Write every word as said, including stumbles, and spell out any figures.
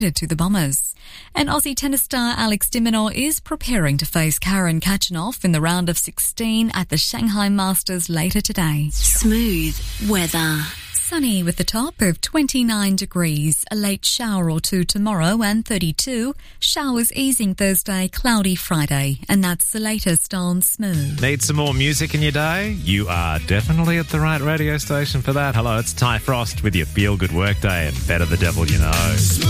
to the Bombers. And Aussie tennis star Alex de Minaur is preparing to face Karen Khachanov in the round of sixteen at the Shanghai Masters later today. Smooth weather. Sunny with a top of twenty-nine degrees, a late shower or two tomorrow and thirty-two, showers easing Thursday, cloudy Friday, and that's the latest on Smooth. Need some more music in your day? You are definitely at the right radio station for that. Hello, it's Ty Frost with your Feel Good Workday and Better the Devil You Know.